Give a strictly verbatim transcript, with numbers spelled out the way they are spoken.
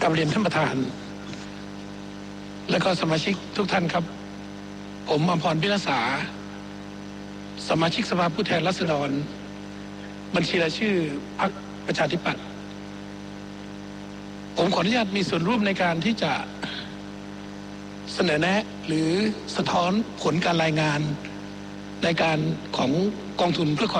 กราบเรียนท่านประธานและก็สมาชิกทุกท่านครับผมอมพร พิรษาสมาชิกสภาผู้แทนราษฎรบัญชีรายชื่อพรรคประชาธิปัตย์ผมขออนุญาตมีส่วนร่วมในการที่จะเสนอแนะหรือสะท้อนผลการรายงานในการของกองทุนเพื่อความ